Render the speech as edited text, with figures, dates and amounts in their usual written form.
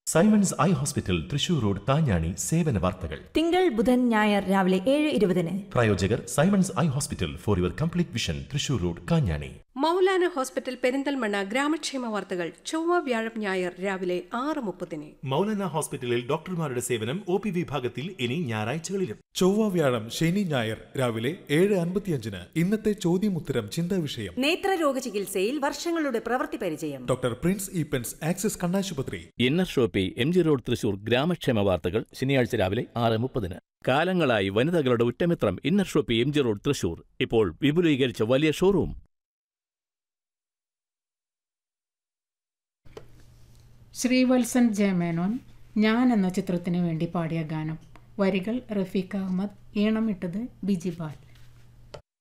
Symons eye hospital Thrissur road താഞ്ഞാണി സേവന വാർത്തകൾ തിങ്കൾ ബുധൻ ഞായർ രാവിലെ 7:20. പ്രായോജകർ Symons eye hospital for your complete vision Thrissur road Kanjani. Maulana hospital Perinthalmanna ഗ്രാമക്ഷേമ വാർത്തകൾ ചൊവ്വ വ്യാഴം ഞായർ രാവിലെ 6:30. മൗലാന ഹോസ്പിറ്റലിൽ ഡോക്ടർമാരുടെ സേവനം OP വിഭാഗത്തിൽ ഇനി ഞായറാഴ്ചകളിലും. ചൊവ്വ വ്യാഴം ശനി ഞായർ രാവിലെ 7:55. ഇന്നത്തെ ചോദ്യമുത്തരം ചിന്താ വിഷയം. നേത്രരോഗ ചികിത്സയിൽ വർഷങ്ങളുടെ പ്രവൃത്തി പരിചയം. ഡോക്ടർ പ്രിൻസ് ഈപ്പൻസ് ആക്സിസ് കണ്ണാശുപത്രി. Inner Shopee MG road Thrissur ഗ്രാമക്ഷേമ വാർത്തകൾ ശനിയാഴ്ച രാവിലെ 6:30. കാലങ്ങളായി വനിതകളുടെ ഉറ്റമിത്രം inner Shopee MG road Thrissur. ഇപ്പോൾ വിപുലീകരിച്ച വലിയ ഷോറൂം. ശ്രീവത്സൻ ജയമേനോൻ ഞാൻ എന്ന ചിത്രത്തിനു വേണ്ടി പാടിയ ഗാനം. വരികൾ റഫീഖ് അഹമ്മദ്, ഈണമിട്ടത് ബിജിപാൽ.